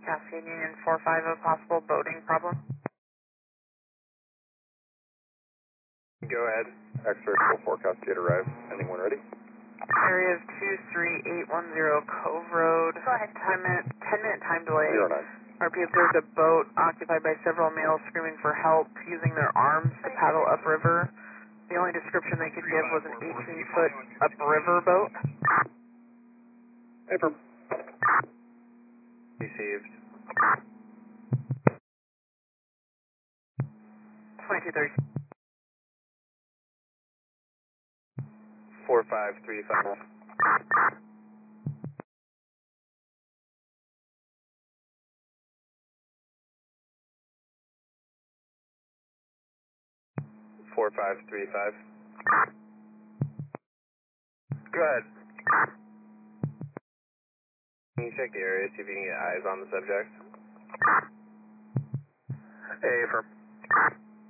Cascade Union 450, possible boating problem. Go ahead. X-ray 44 Cascade arrived. Anyone ready? Area of 23810 Cove Road. Go ahead. 10-minute time delay. 09. RP observed a boat occupied by several males screaming for help, using their arms to paddle upriver. The only description they could give was an 18-foot upriver boat. Paper. Received. 2230. 4535. 4535. Go ahead. Can you check the area, see if you can get eyes on the subject? Hey, affirm.